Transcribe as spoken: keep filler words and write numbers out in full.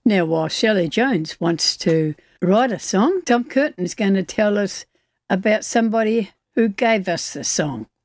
Now, while Shelley Jones wants to write a song, Tom Curtin is going to tell us about somebody who gave us the song.